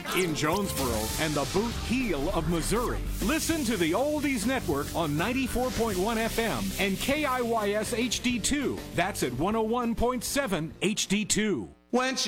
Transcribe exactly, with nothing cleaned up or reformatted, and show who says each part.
Speaker 1: in Jonesboro and the Boot Heel of Missouri. Listen to the Oldies Network on ninety-four point one F M and K I Y S H D two. That's at one oh one point seven H D two.
Speaker 2: When she